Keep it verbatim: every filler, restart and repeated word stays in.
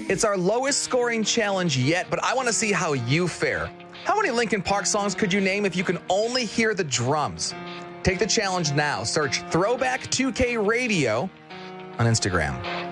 It's our lowest scoring challenge yet, but I want to see how you fare. How many Linkin Park songs could you name if you can only hear the drums? Take the challenge now. Search Throwback two K Radio on Instagram.